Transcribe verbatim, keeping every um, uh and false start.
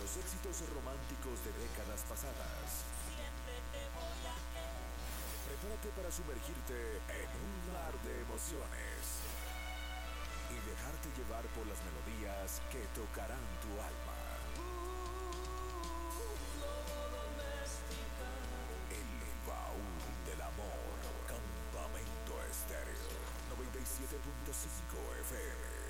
Los éxitos románticos de décadas pasadas. Siempre te voy a querer. Prepárate para sumergirte en un mar de emociones y dejarte llevar por las melodías que tocarán tu alma. El baúl del amor. Campamento Estéreo noventa y siete punto cinco F M.